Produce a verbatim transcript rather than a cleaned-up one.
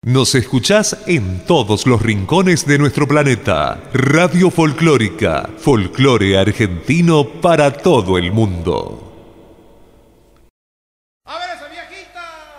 Nos escuchás en todos los rincones de nuestro planeta. Radio Folclórica, folclore argentino para todo el mundo.